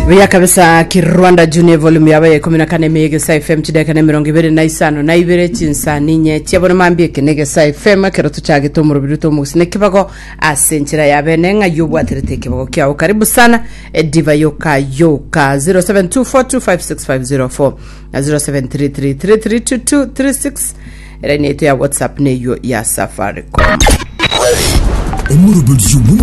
Vya kabisa Kirwanda Junior volume yabaye 14 mege sa FM chideka na 25 na ibere chinsa ninye tiabona mambie kenege sa FM kero tuchage to mu rubiru to musine kibago asenchira yabene nga yobwaterete kibago kyao karibu sana diva yoka 0724256504 na 0733332236 era neto ya WhatsApp neyo ya Safaricom.